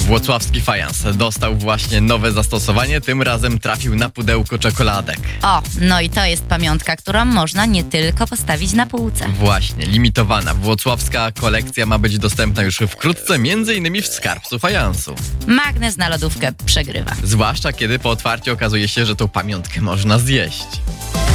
Włocławski fajans dostał właśnie nowe zastosowanie, tym razem trafił na pudełko czekoladek. O, no i to jest pamiątka, którą można nie tylko postawić na półce. Właśnie, limitowana włocławska kolekcja ma być dostępna już wkrótce, m.in. w skarbcu fajansu. Magnes na lodówkę przegrywa. Zwłaszcza kiedy po otwarciu okazuje się, że tą pamiątkę można zjeść.